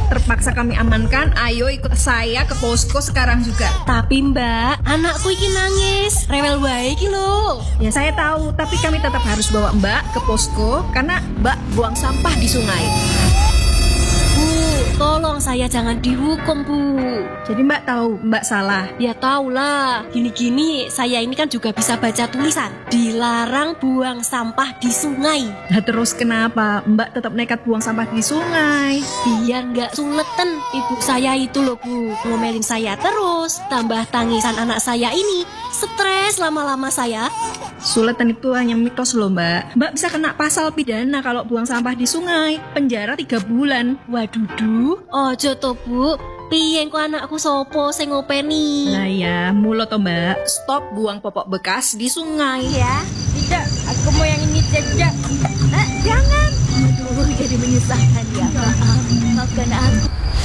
Terpaksa kami amankan, ayo ikut saya ke posko sekarang juga. Tapi Mbak, anakku iki nangis, rewel wae iki lho. Ya saya tahu, tapi kami tetap harus bawa Mbak ke posko karena Mbak buang sampah di sungai. Bu, tolong saya jangan dihukum, Bu. Jadi Mbak tahu Mbak salah? Ya tahulah, gini-gini saya ini kan juga bisa baca tulisan. Dilarang buang sampah di sungai. Nah terus kenapa Mbak tetap nekat buang sampah di sungai? Biar nggak suleten. Ibu saya itu loh Bu, ngomelin saya terus. Tambah tangisan anak saya ini, stres lama-lama saya. Suletan itu hanya mitos loh Mbak. Mbak bisa kena pasal pidana kalau buang sampah di sungai. Penjara 3 bulan. Waduh, ojo to Bu. Piye kok anakku sopo sing ngopeni? Lah ya, mulo to Mbak. Stop buang popok bekas di sungai. Ya, tidak, aku mau yang ini saja. Jangan. Aduh, jadi menyusahkan ya. Maafkan aku.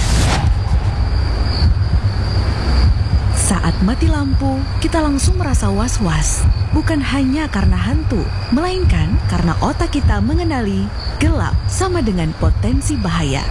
Saat mati lampu, kita langsung merasa was-was. Bukan hanya karena hantu, melainkan karena otak kita mengenali gelap sama dengan potensi bahaya.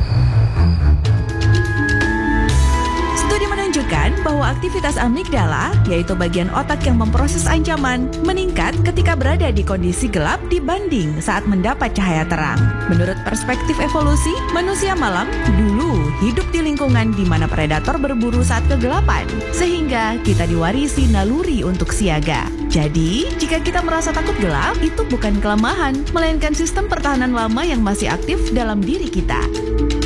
Studi menunjukkan bahwa aktivitas amigdala, yaitu bagian otak yang memproses ancaman, meningkat ketika berada di kondisi gelap dibanding saat mendapat cahaya terang. Menurut perspektif evolusi, manusia malam dulu hidup di lingkungan di mana predator berburu saat kegelapan, sehingga kita diwarisi naluri untuk siaga. Jadi, jika kita merasa takut gelap, itu bukan kelemahan, melainkan sistem pertahanan lama yang masih aktif dalam diri kita.